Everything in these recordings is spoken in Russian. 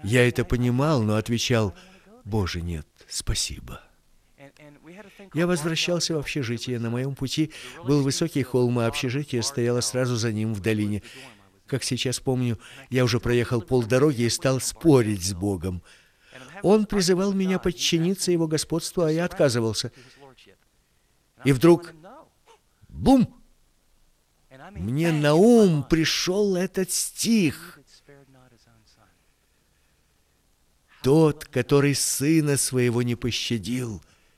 Я это понимал, но отвечал: «Боже, нет, спасибо». Я возвращался в общежитие. На моем пути был высокий холм, а общежитие стояло сразу за ним в долине. Как сейчас помню, я уже проехал полдороги и стал спорить с Богом. Он призывал меня подчиниться Его господству, а я отказывался. И вдруг — бум! Мне на ум пришел этот стих. «Тот, который сына своего не пощадил,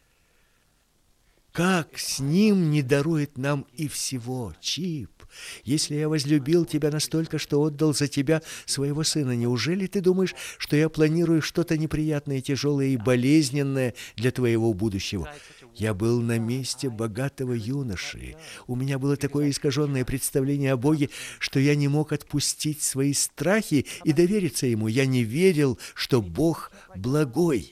как с ним не дарует нам и всего?» Чип, если я возлюбил тебя настолько, что отдал за тебя своего сына, неужели ты думаешь, что я планирую что-то неприятное, тяжелое и болезненное для твоего будущего? Я был на месте богатого юноши. У меня было такое искаженное представление о Боге, что я не мог отпустить свои страхи и довериться Ему. Я не верил, что Бог благой.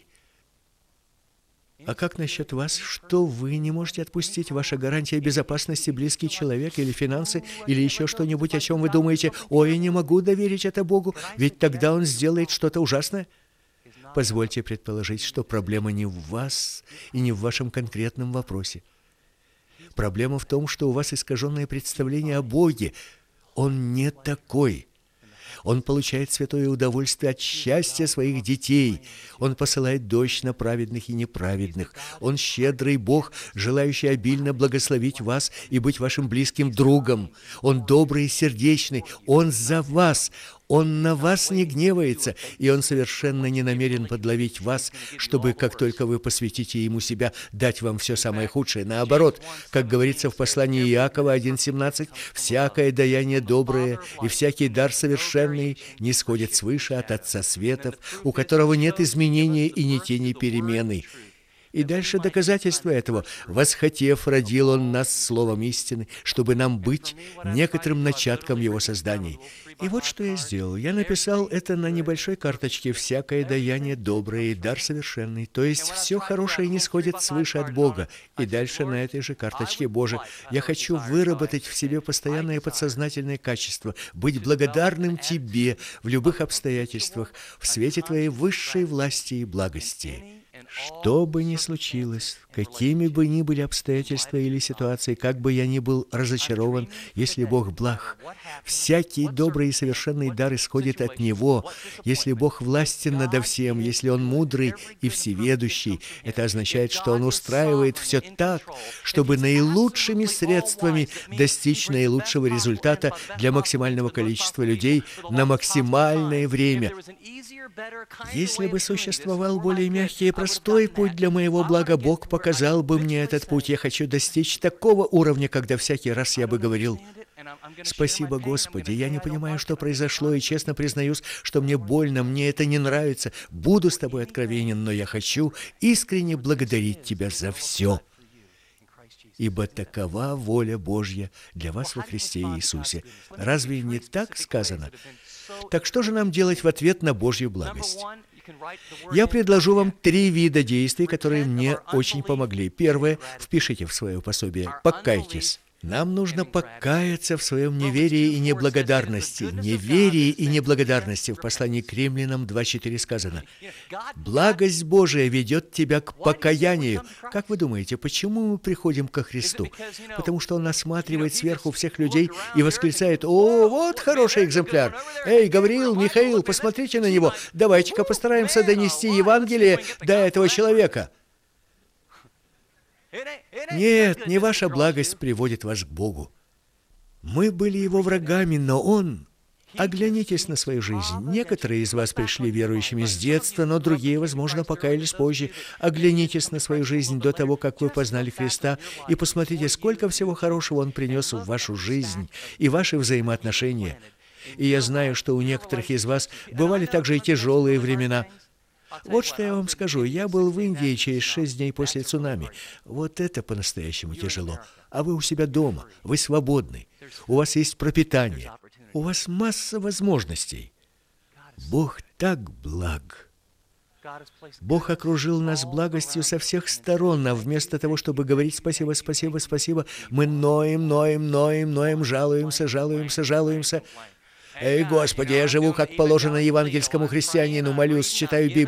А как насчет вас? Что вы не можете отпустить? Ваша гарантия безопасности, близкий человек или финансы, или еще что-нибудь, о чем вы думаете? «Ой, я не могу доверить это Богу, ведь тогда Он сделает что-то ужасное». Позвольте предположить, что проблема не в вас и не в вашем конкретном вопросе. Проблема в том, что у вас искаженное представление о Боге. Он не такой. Он получает святое удовольствие от счастья своих детей. Он посылает дождь на праведных и неправедных. Он щедрый Бог, желающий обильно благословить вас и быть вашим близким другом. Он добрый и сердечный. Он за вас. Он на вас не гневается, и Он совершенно не намерен подловить вас, чтобы, как только вы посвятите Ему себя, дать вам все самое худшее. Наоборот, как говорится в послании Иакова 1:17, «Всякое даяние доброе и всякий дар совершенный не сходит свыше от Отца светов, у которого нет изменения и ни тени перемены». И дальше доказательство этого. «Восхотев, родил Он нас словом истины, чтобы нам быть некоторым начатком Его созданий». И вот что я сделал. Я написал это на небольшой карточке: «Всякое даяние доброе и дар совершенный». То есть все хорошее не сходит свыше от Бога. И дальше на этой же карточке: «Боже, я хочу выработать в себе постоянное подсознательное качество, быть благодарным Тебе в любых обстоятельствах, в свете Твоей высшей власти и благости». Что бы ни случилось, какими бы ни были обстоятельства или ситуации, как бы я ни был разочарован, если Бог благ, всякий добрый и совершенный дар исходит от Него. Если Бог властен надо всем, если Он мудрый и всеведущий, это означает, что Он устраивает все так, чтобы наилучшими средствами достичь наилучшего результата для максимального количества людей на максимальное время. Если бы существовал более мягкий и простой путь для моего блага, Бог показал бы мне этот путь. Я хочу достичь такого уровня, когда всякий раз я бы говорил: «Спасибо, Господи, я не понимаю, что произошло, и честно признаюсь, что мне больно, мне это не нравится. Буду с Тобой откровенен, но я хочу искренне благодарить Тебя за все. Ибо такова воля Божья для вас во Христе Иисусе». Разве не так сказано? Так что же нам делать в ответ на Божью благость? Я предложу вам 3 вида действий, которые мне очень помогли. Первое. Впишите в свое пособие: покайтесь. Нам нужно покаяться в своем неверии и неблагодарности. Неверии и неблагодарности. В послании к Римлянам 2:4 сказано: «Благость Божия ведет тебя к покаянию». Как вы думаете, почему мы приходим ко Христу? Потому что Он осматривает сверху всех людей и восклицает: «О, вот хороший экземпляр! Эй, Гавриил, Михаил, посмотрите на него! Давайте-ка постараемся донести Евангелие до этого человека». Нет, не ваша благость приводит вас к Богу. Мы были Его врагами, но Он... Оглянитесь на свою жизнь. Некоторые из вас пришли верующими с детства, но другие, возможно, покаялись позже. Оглянитесь на свою жизнь до того, как вы познали Христа, и посмотрите, сколько всего хорошего Он принес в вашу жизнь и ваши взаимоотношения. И я знаю, что у некоторых из вас бывали также и тяжелые времена. Вот что я вам скажу. Я был в Индии через 6 дней после цунами. Вот это по-настоящему тяжело. А вы у себя дома, вы свободны. У вас есть пропитание. У вас масса возможностей. Бог так благ. Бог окружил нас благостью со всех сторон, а вместо того, чтобы говорить «спасибо, спасибо, спасибо», мы ноем, жалуемся. Эй, Господи, я живу как положено евангельскому христианину, молюсь, читаю Библию.